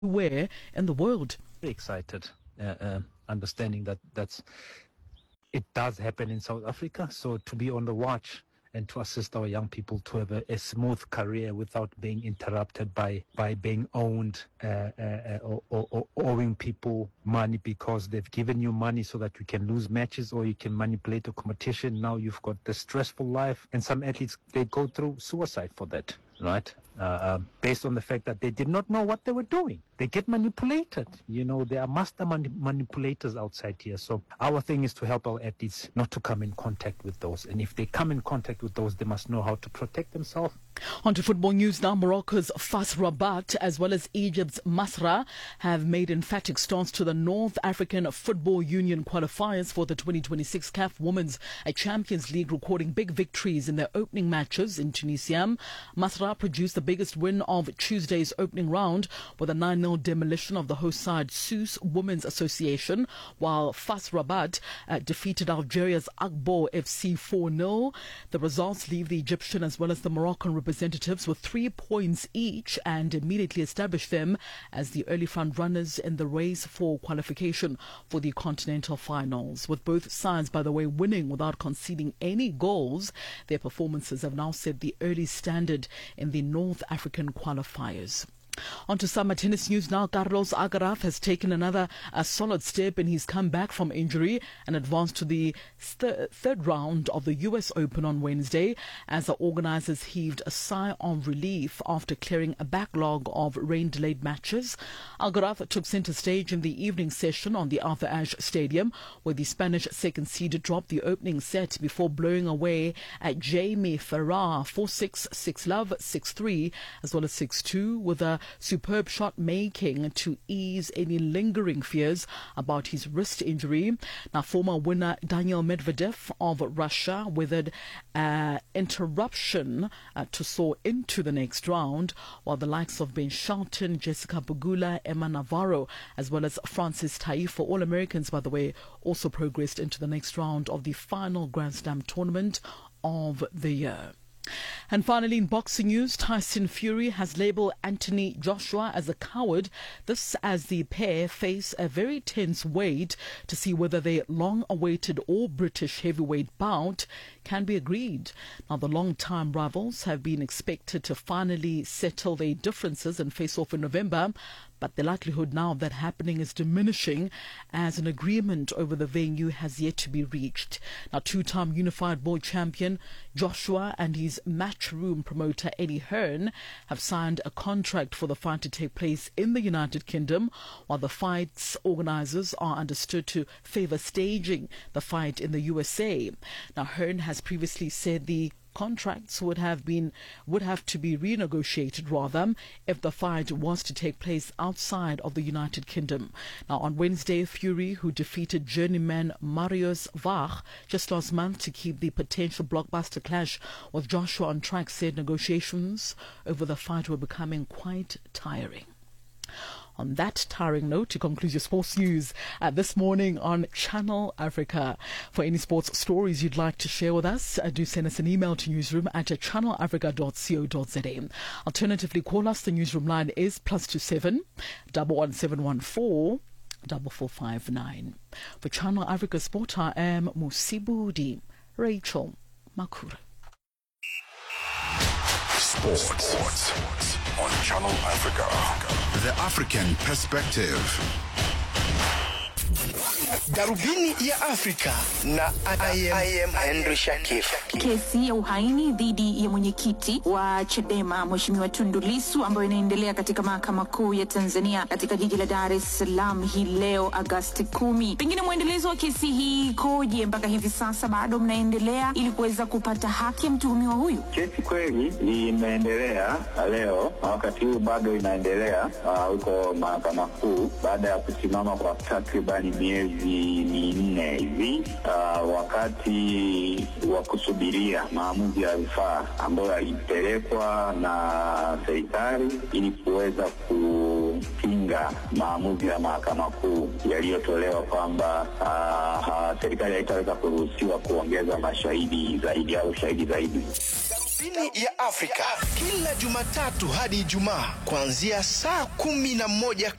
where in the world. Excited, understanding that it does happen in South Africa. So to be on the watch and to assist our young people to have a smooth career without being interrupted by being owned or owing people money because they've given you money so that you can lose matches or you can manipulate a competition. Now you've got the stressful life, and some athletes, they go through suicide for that, right? Based on the fact that they did not know what they were doing. They get manipulated. You know, there are master manipulators outside here. So our thing is to help our athletes not to come in contact with those. And if they come in contact with those, they must know how to protect themselves. On to football news now. Morocco's FAS Rabat as well as Egypt's Masra have made emphatic starts to the North African Football Union qualifiers for the 2026 CAF Women's Champions League, recording big victories in their opening matches in Tunisia. Masra produced the biggest win of Tuesday's opening round with a 9-0 demolition of the host side Sousse Women's Association, while FAS Rabat defeated Algeria's Agbo FC 4-0. The results leave the Egyptian as well as the Moroccan representatives with 3 points each and immediately establish them as the early front runners in the race for qualification for the continental finals. With both sides, by the way, winning without conceding any goals, their performances have now set the early standard in the North African qualifiers. On to summer tennis news now. Carlos Alcaraz has taken another solid step in his comeback from injury and advanced to the third round of the US Open on Wednesday as the organizers heaved a sigh of relief after clearing a backlog of rain-delayed matches. Alcaraz took center stage in the evening session on the Arthur Ashe Stadium, where the Spanish second seed dropped the opening set before blowing away at Jamie Ferrar 4-6, 6-love, 6-3 as well as 6-2 with a superb shot making to ease any lingering fears about his wrist injury. Now, former winner Daniil Medvedev of Russia weathered interruption to soar into the next round, while the likes of Ben Shelton, Jessica Pegula, Emma Navarro, as well as Francis Taifa, all Americans, by the way, also progressed into the next round of the final Grand Slam tournament of the year. And finally, in boxing news, Tyson Fury has labelled Anthony Joshua as a coward. This as the pair face a very tense wait to see whether their long-awaited all-British heavyweight bout can be agreed. Now, the long-time rivals have been expected to finally settle their differences and face off in November, but the likelihood now of that happening is diminishing as an agreement over the venue has yet to be reached. Now, two-time unified world champion Joshua and his matchroom promoter Eddie Hearn have signed a contract for the fight to take place in the United Kingdom, while the fight's organisers are understood to favour staging the fight in the USA. Now, Hearn has previously said the contracts would have to be renegotiated rather if the fight was to take place outside of the United Kingdom. Now, on Wednesday, Fury, who defeated journeyman Marius Vach just last month to keep the potential blockbuster clash with Joshua on track, said negotiations over the fight were becoming quite tiring. On that tiring note, to conclude your sports news this morning on Channel Africa. For any sports stories you'd like to share with us, do send us an email to newsroom@channelafrica.co.za. Alternatively, call us. The newsroom line is +27 11714 4459. For Channel Africa Sport, I am Musibudi Rachel Makura. Sports on Channel Africa. The African Perspective. Darubini ya Afrika na I am Henry Shakif. Kesi ya uhaini dhidi ya mwenyekiti wa Chadema Mheshimiwa Tundu Lissu ambayo inaendelea katika mahakama kuu ya Tanzania katika jiji la Dar es Salaam hii leo Agosti 10. Pengine mwendelezo wa kesi hii koje mpaka hivi sasa, bado mnaendelea ili kuweza kupata haki ya mtuhumiwa huyu? Kesi kweli imeendelea leo, wakati huu bado inaendelea huko mahakama kuu baada ya kusimama kwa takribani miezi minne hivi, wakati wa kusubiria maamuzi ya rufaa ambayo yalipelekwa na serikali ili kuweza kupinga maamuzi ya mahakama kuu yaliyotolewa kwamba serikali haitaweza kuruhusiwa kuongeza mashahidi zaidi au shahidi zaidi. Darubini ya Afrika kila Jumatatu hadi Ijumaa kuanzia saa 11